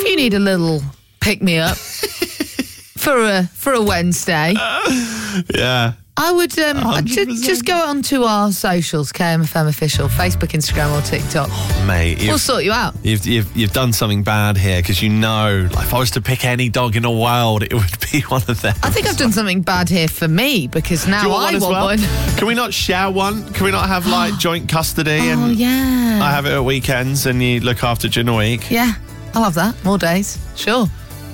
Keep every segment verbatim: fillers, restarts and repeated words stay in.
you need a little pick-me-up for a for a Wednesday, yeah. I would um, just, just go onto our socials, K M F M Official, Facebook, Instagram or TikTok. Oh, mate. We'll sort you out. You've, you've, you've done something bad here because you know, like, if I was to pick any dog in the world, it would be one of them. I think I've done something bad here for me because now Do you I want want one, as well? one. Can we not share one? Can we not have, like, joint custody? Oh, and yeah. I have it at weekends and you look after during the week? Yeah, I'll have that. More days. Sure.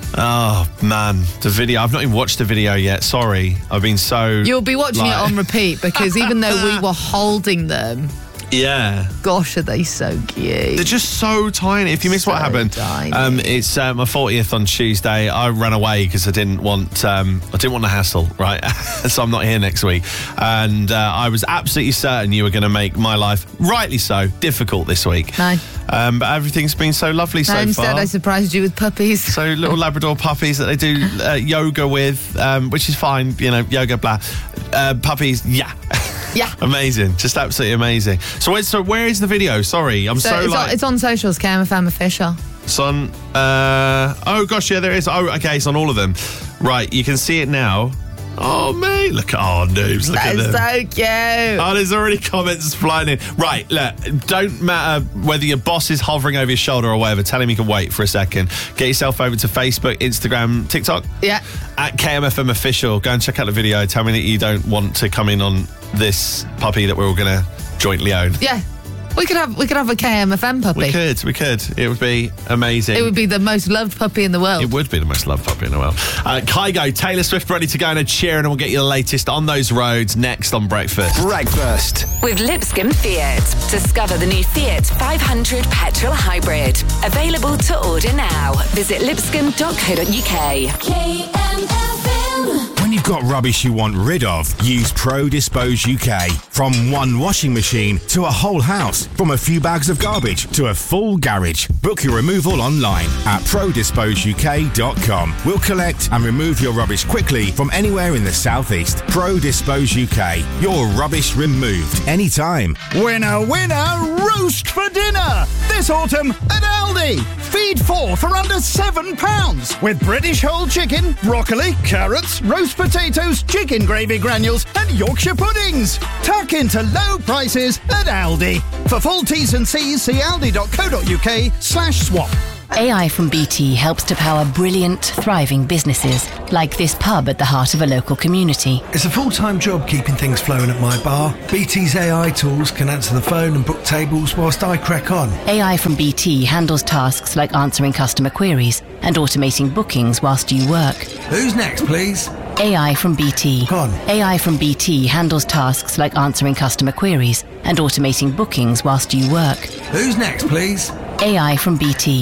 Oh, man. The video. I've not even watched the video yet. Sorry. I've been so... You'll be watching like... it on repeat because even though we were holding them... Yeah. Gosh, are they so cute. They're just so tiny. If you miss so what happened, tiny. um, it's uh, my fortieth on Tuesday. I ran away because I didn't want um, I didn't want the hassle, right? So I'm not here next week. And uh, I was absolutely certain you were going to make my life, rightly so, difficult this week. No. Um, but everything's been so lovely so no, instead far. I surprised you with puppies. So little Labrador puppies that they do uh, yoga with, um, which is fine, you know, yoga, blah. Uh, puppies, yeah. Yeah. Amazing. Just absolutely amazing. So, wait, so where is the video? Sorry, I'm so, so it's, like... on, it's on socials, K M F M Official. It's on... Uh, oh, gosh, yeah, there is. Oh, okay, it's on all of them. Right, you can see it now. Oh, mate. Look at... Oh, noobs, look That's at them. so cute. Oh, there's already comments flying in. Right, look, don't matter whether your boss is hovering over your shoulder or whatever, tell him you can wait for a second. Get yourself over to Facebook, Instagram, TikTok. Yeah. At K M F M Official. Go and check out the video. Tell me that you don't want to come in on this puppy that we're all going to jointly own. Yeah. We could have we could have a K M F M puppy. We could, we could. It would be amazing. It would be the most loved puppy in the world. It would be the most loved puppy in the world. Uh, Kygo, Taylor Swift ready to go and a cheer, and we'll get you the latest on those roads next on Breakfast. Breakfast. With Lipscomb Fiat. Discover the new Fiat five hundred Petrol Hybrid. Available to order now. Visit lipscomb dot co dot uk. K M F M. When you've got rubbish you want rid of, use Pro Dispose U K. From one washing machine to a whole house, from a few bags of garbage to a full garage. Book your removal online at pro dispose u k dot com. We'll collect and remove your rubbish quickly from anywhere in the southeast. Pro Dispose U K. Your rubbish removed anytime. Winner, winner, roast for dinner! This autumn at Aldi. Feed four for under seven pounds. With British whole chicken, broccoli, carrots, roast potatoes, chicken gravy granules and Yorkshire puddings. Tuck into low prices at Aldi. For full T's and C's, see aldi dot co dot uk slash swap. A I from B T helps to power brilliant, thriving businesses, like this pub at the heart of a local community. It's a full-time job keeping things flowing at my bar. B T's A I tools can answer the phone and book tables whilst I crack on. A I from B T handles tasks like answering customer queries and automating bookings whilst you work. Who's next, please? A I from B T. Con. A I from B T handles tasks like answering customer queries and automating bookings whilst you work. Who's next, please? A I from B T.